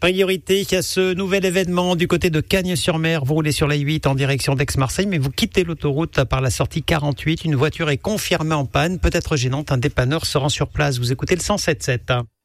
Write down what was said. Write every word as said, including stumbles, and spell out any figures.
Priorité à ce nouvel événement du côté de Cagnes-sur-Mer. Vous roulez sur la huit en direction d'Aix-Marseille, mais vous quittez l'autoroute par la sortie quarante-huit. Une voiture est confirmée en panne, peut-être gênante. Un dépanneur se rend sur place. Vous écoutez le cent sept sept.